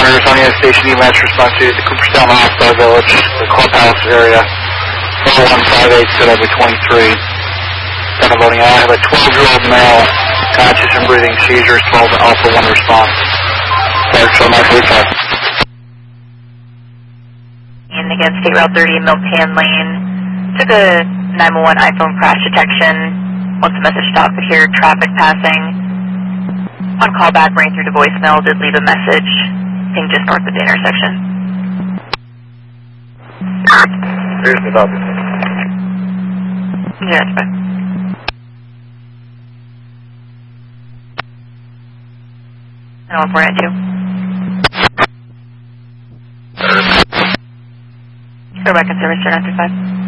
runners on the station EMS response to the Cooperstown Hospital Village, the clubhouse area, 4158, set up with 23. Second loading, I have a 12-year-old male, conscious and breathing seizures, 12 Alpha 1 response. Start show my 45. And again, State Route 30, Milpan Lane. Took a 911 iPhone crash detection. Once the message stopped, could hear traffic passing. On callback, ran through to voicemail, did leave a message. Ping just north of the intersection. Here's the double. Yeah, that's fine. And 1492. Go back in service, turn after 5.